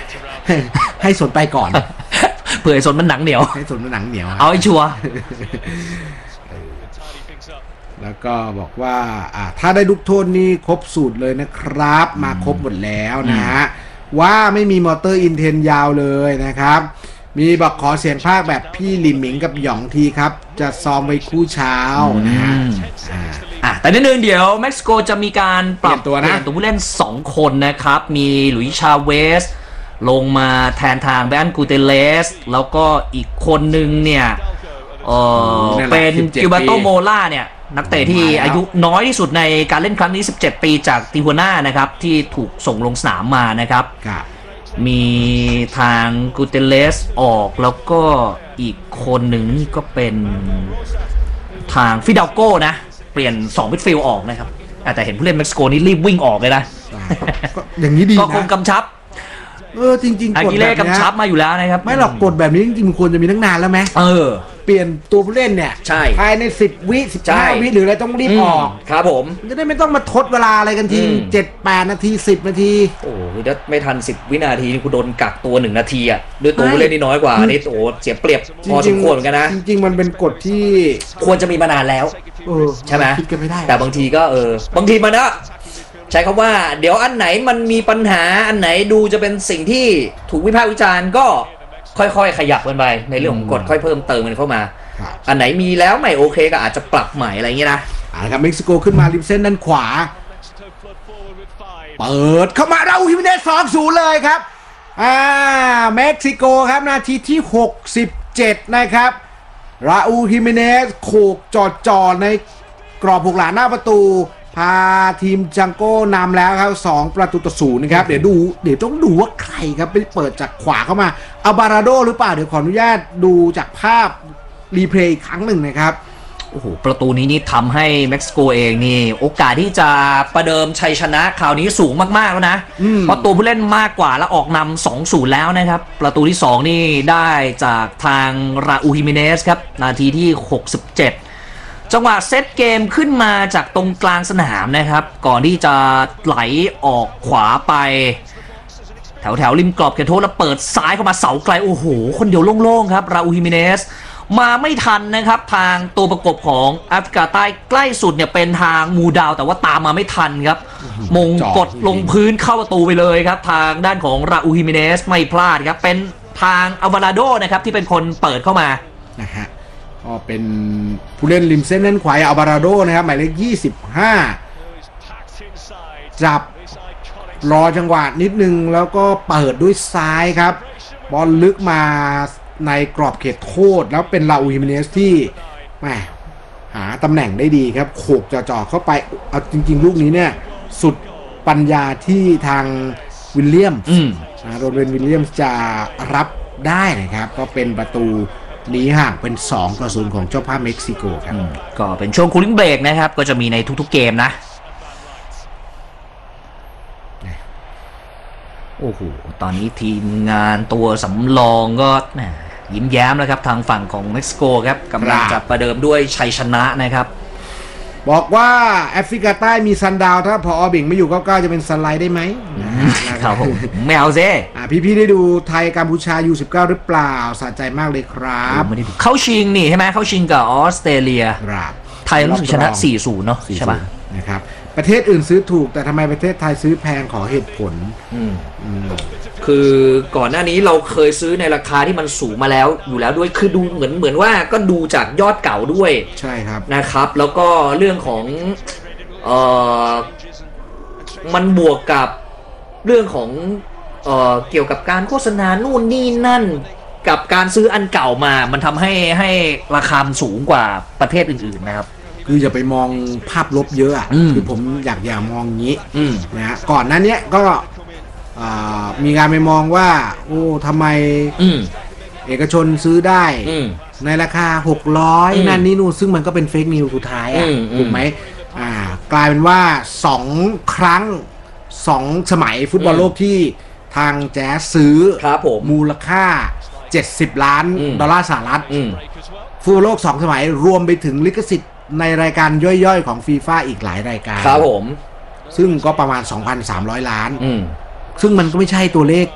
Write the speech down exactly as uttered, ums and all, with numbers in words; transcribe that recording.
ให้สนไปก่อนเผื่อไอ้สนมันหนังเหนียวให้สนมันหนังเหนียวเอาไอ้ชัวแล้วก็บอกว่าอ่าถ้าได้ลูกโทษนี่ครบสูตรเลยนะครับมาครบหมดแล้วนะฮะว่าไม่มีมอเตอร์อินเทนยาวเลยนะครับมีบอกขอเสียงภาคแบบพี่หลิมหมิงกับหยองทีครับจะซ้อมไว้คู่เช้านะฮะอ่ะแต่นิดนึงเดี๋ยวเม็กซิโกจะมีการปรับตัวนะตัวผู้เล่นสองคนนะครับมีหลุยส์ชาเวสลงมาแทนทางแบรนกูเตเลสแล้วก็อีกคนนึงเนี่ยเออเป็นกิวบาโตโมล่าเนี่ยนักเตะที่อายุน้อยที่สุดในการเล่นครั้งนี้สิบเจ็ดปีจากติฮวาน่านะครับที่ถูกส่งลงสนามมานะครับมีทางกูเตเลสออกแล้วก็อีกคนหนึ่งนี่ก็เป็นทางฟิดาโก้นะเปลี่ยนสองมิดฟิลด์ออกนะครับแต่เห็นผู้เล่นเม็กซิโกนี่รีบวิ่งออกเลยนะอย่างนี้ดีนะก็คงกำชับเออจริงๆกฎแบบนี้กำชับมาอยู่แล้วนะครับไม่หรอกกฎแบบนี้จริงๆควรจะมีตั้งนานแล้วไหมเออเปลี่ยนตัวผู้เล่นเนี่ยภายในสิบวิสิบห้าวิหรืออะไรต้องรีบออกครับผมจะได้ไม่ต้องมาทดเวลาอะไรกันทีเจ็ดแปดนาทีสิบนาทีโอ้ยถ้าไม่ทันสิบวินาทีนี่คุณโดนกักตัวหนึ่งนาทีอ่ะด้วยตัวผู้เล่นนี่น้อยกว่านี่โอ้เสียเปรียบพอสมควรเหมือนกันนะจริงๆมันเป็นกฎที่ควรจะมีมานานแล้วใช่ไหมคิดกันไม่ได้แต่บางทีก็เออบางทีมันนะใช้คำว่าเดี๋ยวอันไหนมันมีปัญหาอันไหนดูจะเป็นสิ่งที่ถูกวิพากษ์วิจารณ์ก็ค่อยๆขยับกันไปในเรื่องของกฎค่อยเพิ่มเติมกันเข้ามาอันไหนมีแล้วไม่โอเคก็อาจจะปรับใหม่อะไรอย่างเงี้ยนะอ่าครับเม็กซิโกขึ้นมาริมเส้นด้านขวาเปิดเข้ามาเราฮิมเนส สองศูนย์เลยครับอ่าเม็กซิโกครับนาทีที่หกสิบเจ็ดนะครับราอูลฮิเมเนสโขกจอดจอในกรอบหกหลาหน้าประตูพาทีมจังโก้นำแล้วครับสองประตูต่อศูนย์นะครับเดี๋ยวดูเดี๋ยวต้องดูว่าใครครับไปเปิดจากขวาเข้ามาอัลบาราโดหรือเปล่าเดี๋ยวขออนุญาตดูจากภาพรีเพลย์อีกครั้งหนึ่งนะครับโอ้โหประตูนี้นี่ทำให้เม็กซิโกเองนี่โอกาสที่จะประเดิมชัยชนะคราวนี้สูงมากๆแล้วนะเพราะตัวผู้เล่นมากกว่าแล้วออกนำ สองศูนย์ แล้วนะครับประตูที่สองนี่ได้จากทางราอูลฮิเมเนสครับนาทีที่หกสิบเจ็ดจังหวะเซตเกมขึ้นมาจากตรงกลางสนามนะครับก่อนที่จะไหลออกขวาไปแถวแถวริมกรอบเขตโทษแล้วเปิดซ้ายเข้ามาเสาไกลโอ้โหคนเดียวโล่งๆครับราอูลฮิเมเนสมาไม่ทันนะครับทางตัวประกบของแอฟริกาใต้ใกล้สุดเนี่ยเป็นทางมูดาวแต่ว่าตามมาไม่ทันครับมงกดลงพื้นเข้าประตูไปเลยครับทางด้านของราอูลฮิเมเนสไม่พลาดครับเป็นทางอัลวาราโดนะครับที่เป็นคนเปิดเข้ามานะฮะก็เป็นผู้เล่นริมเส้นด้านขวาอัลบาราโดนะครับหมายเลขยี่สิบห้าจับรอจังหวะนิดนึงแล้วก็เปิดด้วยซ้ายครับบอลลึกมาในกรอบเขตโทษแล้วเป็นราอูลฮิเมเนสที่แหมหาตำแหน่งได้ดีครับโขกจ่อๆเข้าไปเอาจริงๆลูกนี้เนี่ยสุดปัญญาที่ทางวิลเลียมโรเบนวิลเลียมจะรับได้นะครับก็เป็นประตูนี้ห่างเป็นสองต่อศูนย์ของเจ้าภาพเม็กซิโกครับก็เป็นช่วงคูลิ่งเบรกนะครับก็จะมีในทุกๆเกมนะโอ้โหตอนนี้ทีมงานตัวสำรองก็ยิ้มแย้มแล้วครับทางฝั่งของเม็กซิโกครับกำลังจะประเดิมด้วยชัยชนะนะครับบอกว่าแอฟริกาใต้มีซันดาวถ้าพออบิ่งไม่อยู่ก็จะเป็นสไลด์ได้ไหมครับผมไม่เอาเซ่พี่ๆได้ดูไทยกัมพูชา ยู สิบเก้า หรือเปล่าสะใจมากเลยครับเข้าชิงนี่ใช่ไหมเข้าชิงกับออสเตรเลียไทยรู้สึกชนะ สี่ศูนย์ เนาะใช่ป่ะนะครับประเทศอื่นซื้อถูกแต่ทำไมประเทศไทยซื้อแพงขอเหตุผลคือก่อนหน้านี้เราเคยซื้อในราคาที่มันสูงมาแล้วอยู่แล้วด้วยคือดูเหมือนเหมือนว่าก็ดูจากยอดเก่าด้วยใช่ครับนะครับแล้วก็เรื่องของเอ่อมันบวกกับเรื่องของเอ่อเกี่ยวกับการโฆษณานู่นนี่นั่นกับการซื้ออันเก่ามามันทำให้ให้ราคาสูงกว่าประเทศอื่นๆนะครับคืออย่าไปมองภาพลบเยอะอ่ะคือผมอยากอย่ามองงี้นะฮะก่อนหน้านี้ก็มีการไปมองว่าโอ้ทำไมเอกชนซื้อได้ในราคาหกร้อยนั่นนี่นู่นซึ่งมันก็เป็นเฟกนิวสุดท้ายอ่ะถูกไหมอ่ากลายเป็นว่าสองครั้งสองสมัยฟุตบอลโลกที่ทางแจ๊สซื้อมูลค่าเจ็ดสิบล้านดอลลาร์สหรัฐฟุตบอลโลกสองสมัยรวมไปถึงลิขสิทธิ์ในรายการย่อยๆของฟีฟ่าอีกหลายรายการครับผมซึ่งก็ประมาณ สองพันสามร้อย ล้านซึ่งมันก็ไม่ใช่ตัวเลข